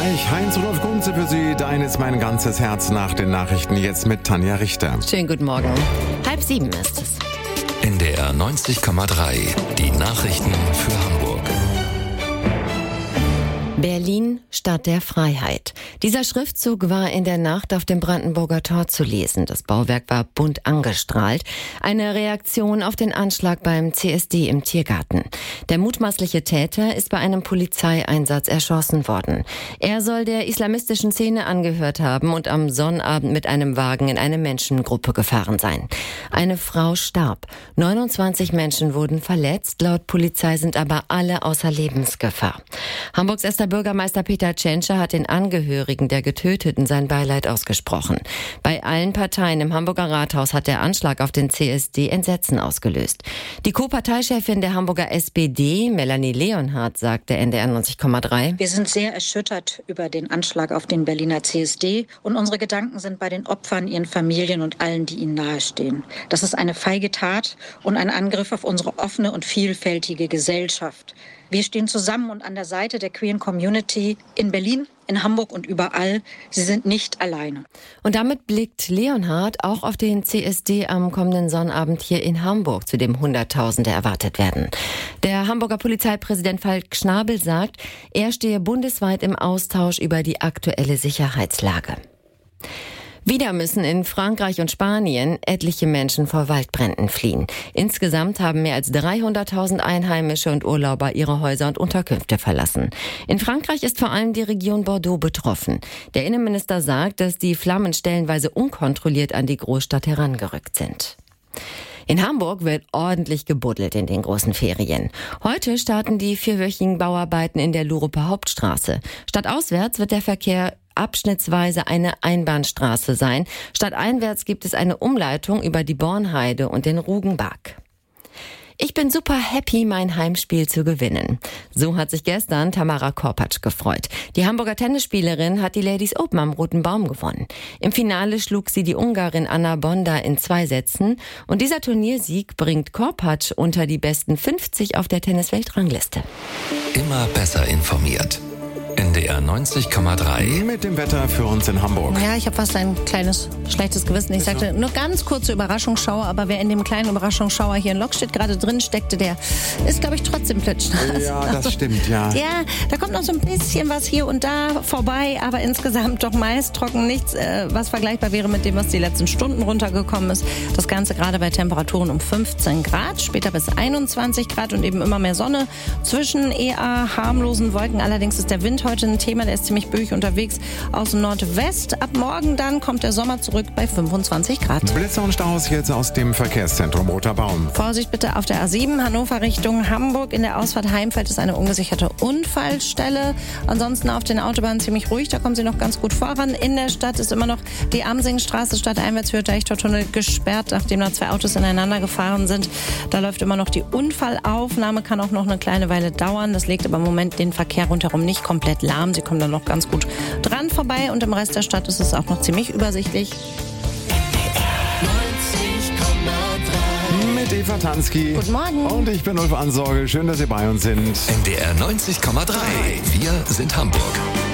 gleich Heinz-Rudolf Kunze für Sie. Dein ist mein ganzes Herz nach den Nachrichten. Jetzt mit Tanja Richter. Schönen guten Morgen. 6:30 ist es. NDR 90,3. Die Nachrichten für Hamburg. Berlin, Stadt der Freiheit. Dieser Schriftzug war in der Nacht auf dem Brandenburger Tor zu lesen. Das Bauwerk war bunt angestrahlt. Eine Reaktion auf den Anschlag beim CSD im Tiergarten. Der mutmaßliche Täter ist bei einem Polizeieinsatz erschossen worden. Er soll der islamistischen Szene angehört haben und am Sonnabend mit einem Wagen in eine Menschengruppe gefahren sein. Eine Frau starb. 29 Menschen wurden verletzt. Laut Polizei sind aber alle außer Lebensgefahr. Hamburgs erster Bürgermeister Peter Tschentscher hat den Angehörigen der Getöteten sein Beileid ausgesprochen. Bei allen Parteien im Hamburger Rathaus hat der Anschlag auf den CSD Entsetzen ausgelöst. Die Co-Parteichefin der Hamburger SPD, Melanie Leonhardt, sagte NDR 90,3: Wir sind sehr erschüttert über den Anschlag auf den Berliner CSD und unsere Gedanken sind bei den Opfern, ihren Familien und allen, die ihnen nahestehen. Das ist eine feige Tat und ein Angriff auf unsere offene und vielfältige Gesellschaft. Wir stehen zusammen und an der Seite der queeren Community in Berlin, in Hamburg und überall. Sie sind nicht alleine. Und damit blickt Leonhardt auch auf den CSD am kommenden Sonnabend hier in Hamburg, zu dem Hunderttausende erwartet werden. Der Hamburger Polizeipräsident Falk Schnabel sagt, er stehe bundesweit im Austausch über die aktuelle Sicherheitslage. Wieder müssen in Frankreich und Spanien etliche Menschen vor Waldbränden fliehen. Insgesamt haben mehr als 300.000 Einheimische und Urlauber ihre Häuser und Unterkünfte verlassen. In Frankreich ist vor allem die Region Bordeaux betroffen. Der Innenminister sagt, dass die Flammen stellenweise unkontrolliert an die Großstadt herangerückt sind. In Hamburg wird ordentlich gebuddelt in den großen Ferien. Heute starten die 4-wöchigen Bauarbeiten in der Luruper Hauptstraße. Stadtauswärts wird der Verkehr abschnittsweise eine Einbahnstraße sein. Stadteinwärts gibt es eine Umleitung über die Bornheide und den Rugenbach. Ich bin super happy, mein Heimspiel zu gewinnen. So hat sich gestern Tamara Korpatsch gefreut. Die Hamburger Tennisspielerin hat die Ladies Open am Roten Baum gewonnen. Im Finale schlug sie die Ungarin Anna Bonda in 2 Sätzen. Und dieser Turniersieg bringt Korpatsch unter die besten 50 auf der Tennisweltrangliste. Immer besser informiert. NDR 90,3. Mit dem Wetter für uns in Hamburg. Ja, ich habe fast ein kleines schlechtes Gewissen. Ich sagte nur ganz kurze Überraschungsschauer, aber wer in dem kleinen Überraschungsschauer hier in Lockstedt gerade drin steckte, der ist, glaube ich, trotzdem plitschnass. Ja, das stimmt, ja. Ja, da kommt noch so ein bisschen was hier und da vorbei, aber insgesamt doch meist trocken. Nichts, was vergleichbar wäre mit dem, was die letzten Stunden runtergekommen ist. Das Ganze gerade bei Temperaturen um 15 Grad, später bis 21 Grad und eben immer mehr Sonne. Zwischen eher harmlosen Wolken allerdings ist der Wind heute ein Thema, der ist ziemlich böig unterwegs aus Nordwest. Ab morgen dann kommt der Sommer zurück bei 25 Grad. Blitzer und Staus jetzt aus dem Verkehrszentrum Roter Baum. Vorsicht bitte auf der A7 Hannover Richtung Hamburg. In der Ausfahrt Heimfeld ist eine ungesicherte Unfallstelle. Ansonsten auf den Autobahnen ziemlich ruhig, da kommen Sie noch ganz gut voran. In der Stadt ist immer noch die Amsingstraße stadteinwärts für Deichtortunnel gesperrt, nachdem da 2 Autos ineinander gefahren sind. Da läuft immer noch die Unfallaufnahme, kann auch noch eine kleine Weile dauern. Das legt aber im Moment den Verkehr rundherum nicht komplett lahm. Sie kommen dann noch ganz gut dran vorbei und im Rest der Stadt ist es auch noch ziemlich übersichtlich. Mit Eva Tansky. Guten Morgen. Und ich bin Ulf Ansorge. Schön, dass Sie bei uns sind. NDR 90,3. Wir sind Hamburg.